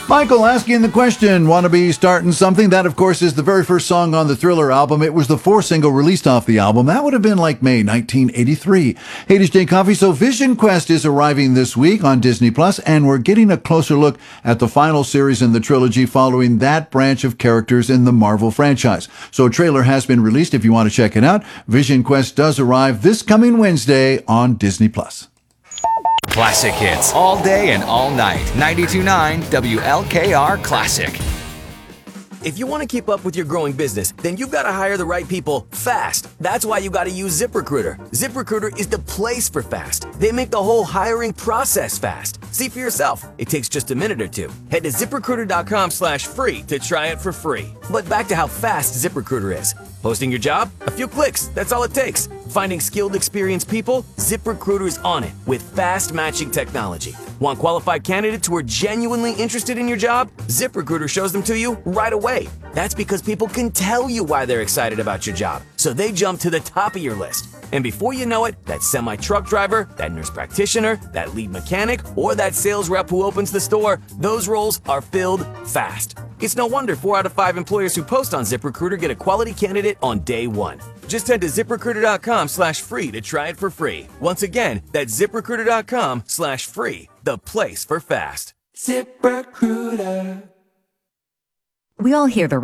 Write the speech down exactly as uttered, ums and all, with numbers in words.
Michael asking the question, wanna be starting something? That, of course, is the very first song on the Thriller album. It was the fourth single released off the album. That would have been like May nineteen eighty-three. Hey, it's Jay Coffee. So Vision Quest is arriving this week on Disney Plus, and we're getting a closer look at the final series in the trilogy following that branch of characters in the Marvel franchise. So a trailer has been released if you want to check it out. Vision Quest does arrive this coming Wednesday on Disney Plus. Classic hits all day and all night. ninety-two point nine W L K R Classic. If you want to keep up with your growing business, then you've got to hire the right people fast. That's why you got to use ZipRecruiter. ZipRecruiter is the place for fast. They make the whole hiring process fast. See for yourself. It takes just a minute or two. Head to ZipRecruiter.com slash free to try it for free. But back to how fast ZipRecruiter is. Posting your job? A few clicks. That's all it takes. Finding skilled, experienced people? ZipRecruiter is on it with fast matching technology. Want qualified candidates who are genuinely interested in your job? ZipRecruiter shows them to you right away. That's because people can tell you why they're excited about your job, so they jump to the top of your list. And before you know it, that semi-truck driver, that nurse practitioner, that lead mechanic, or that sales rep who opens the store, those roles are filled fast. It's no wonder four out of five employers who post on ZipRecruiter get a quality candidate on day one. Just head to ZipRecruiter.com slash free to try it for free. Once again, that's ZipRecruiter.com slash free, the place for fast. ZipRecruiter. We all hear the